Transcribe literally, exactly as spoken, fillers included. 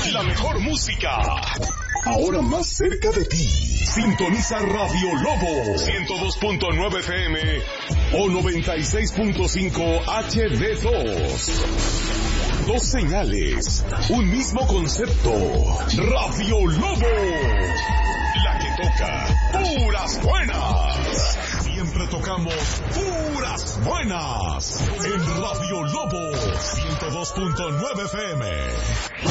La mejor música. Ahora más cerca de ti. Sintoniza Radio Lobo ciento dos punto nueve F M o noventa y seis punto cinco H D dos. Dos señales, un mismo concepto. Radio Lobo, la que toca puras buenas. Siempre tocamos puras buenas. En Radio Lobo ciento dos punto nueve F M.